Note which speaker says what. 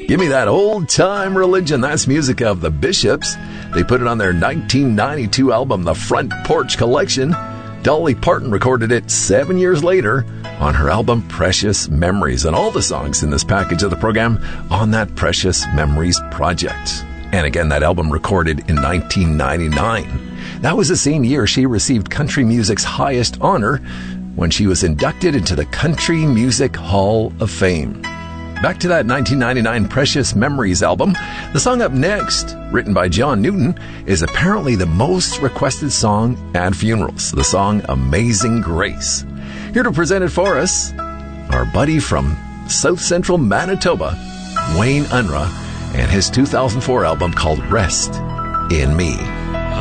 Speaker 1: Give Me That Old Time Religion. That's music of the Bishops. They put it on their 1992 album, The Front Porch Collection. Dolly Parton recorded it 7 years later on her album Precious Memories. And all the songs in this package of the program on that Precious Memories project. And again, that album recorded in 1999. That was the same year she received country music's highest honor when she was inducted into the Country Music Hall of Fame. Back to that 1999 Precious Memories album, the song up next, written by John Newton, is apparently the most requested song at funerals, the song Amazing Grace. Here to present it for us, our buddy from South Central Manitoba, Wayne Unruh, and his 2004 album called Rest in Me.